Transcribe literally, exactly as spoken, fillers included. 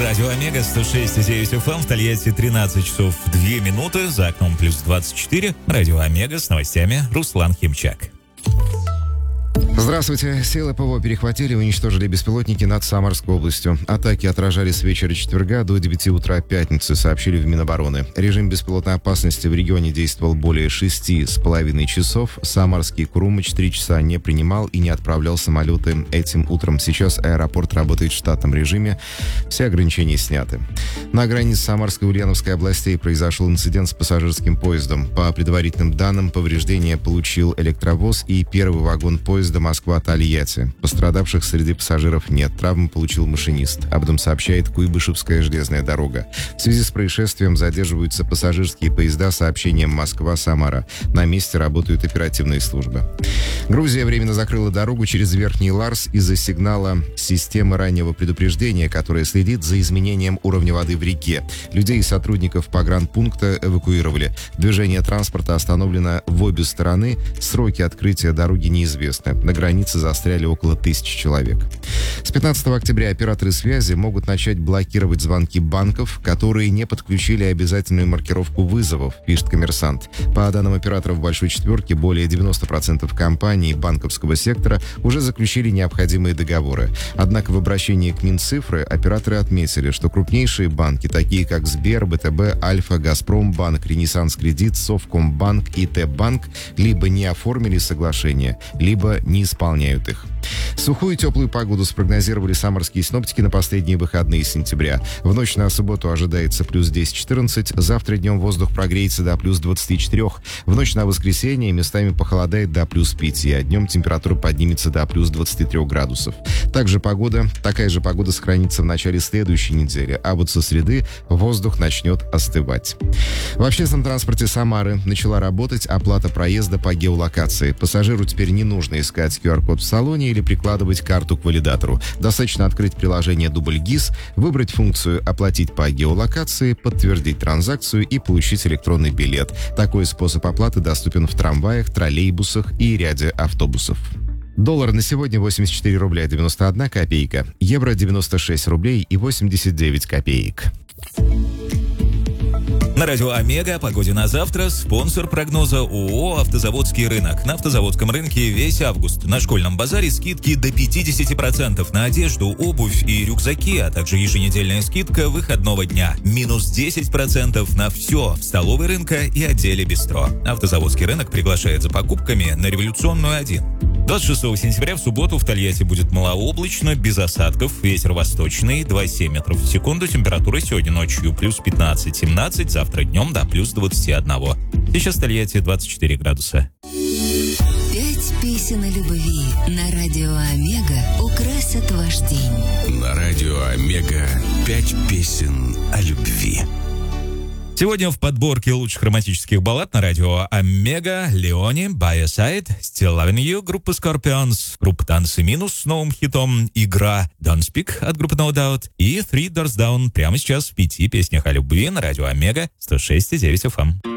Радио Омега сто шесть и девять эф эм, в Тольятти тринадцать часов две минуты, за окном плюс двадцать четыре. Радио Омега с новостями Руслан Химчак. Здравствуйте. Силы ПВО перехватили и уничтожили беспилотники над Самарской областью. Атаки отражали с вечера четверга до девяти утра пятницы, сообщили в Минобороны. Режим беспилотной опасности в регионе действовал более шести с половиной часов. Самарский Крумыч три часа не принимал и не отправлял самолеты этим утром. Сейчас аэропорт работает в штатном режиме. Все ограничения сняты. На границе Самарской и Ульяновской областей произошел инцидент с пассажирским поездом. По предварительным данным, повреждения получил электровоз и первый вагон поезда Москва-Тольятти. Пострадавших среди пассажиров нет. Травмы получил машинист. Об этом сообщает Куйбышевская железная дорога. В связи с происшествием задерживаются пассажирские поезда с сообщением Москва-Самара. На месте работают оперативные службы. Грузия временно закрыла дорогу через Верхний Ларс из-за сигнала системы раннего предупреждения, которая следит за изменением уровня воды в реке. Людей и сотрудников погранпункта эвакуировали. Движение транспорта остановлено в обе стороны. Сроки открытия дороги неизвестны. На границе застряли около тысячи человек. С пятнадцатого октября операторы связи могут начать блокировать звонки банков, которые не подключили обязательную маркировку вызовов, пишет «Коммерсант». По данным операторов «Большой четверки», более девяносто процентов компаний банковского сектора уже заключили необходимые договоры. Однако в обращении к Минцифры операторы отметили, что крупнейшие банки, такие как Сбер, БТБ, Альфа, Газпромбанк, Ренессанс Кредит, Совкомбанк и Т-банк, либо не оформили соглашение, либо не исполняют их. Сухую и теплую погоду спрогнозировали самарские синоптики на последние выходные сентября. В ночь на субботу ожидается плюс десять-четырнадцать, завтра днем воздух прогреется до плюс двадцати четырёх, в ночь на воскресенье местами похолодает до плюс пяти, а днем температура поднимется до плюс двадцати трёх градусов. Также погода, такая же погода сохранится в начале следующей недели, а вот со среды воздух начнет остывать. В общественном транспорте Самары начала работать оплата проезда по геолокации. Пассажиру теперь не нужно искать ку ар-код в салоне или прикладывать карту к валидатору. Достаточно открыть приложение Дубль ГИС, выбрать функцию «Оплатить по геолокации», подтвердить транзакцию и получить электронный билет. Такой способ оплаты доступен в трамваях, троллейбусах и ряде автобусов. Доллар на сегодня восемьдесят четыре рубля девяносто одна копейка, евро девяносто шесть рублей и восемьдесят девять копеек. На радио Омега о погоде на завтра. Спонсор прогноза ООО «Автозаводский рынок». На автозаводском рынке весь август. На школьном базаре скидки до пятьдесят процентов на одежду, обувь и рюкзаки, а также еженедельная скидка выходного дня. Минус десять процентов на все в столовой рынка и отделе бистро. Автозаводский рынок приглашает за покупками на Революционную один. двадцать шестого сентября в субботу в Тольятти будет малооблачно, без осадков, ветер восточный, два целых семь метров в секунду, температура сегодня ночью плюс пятнадцать-семнадцать, завтра днем до плюс двадцати одного. Сейчас в Тольятти двадцать четыре градуса. Пять песен о любви на радио Омега украсят ваш день. На радио Омега пять песен о любви. Сегодня в подборке лучших романтических баллад на радио Омега Леони, By Your Side, Still Loving You, группа Scorpions, группа Танцы Минус с новым хитом, Игра, Don't Speak от группы No Doubt и Three Doors Down прямо сейчас в пяти песнях о любви на радио Омега сто шесть и девять эф эм.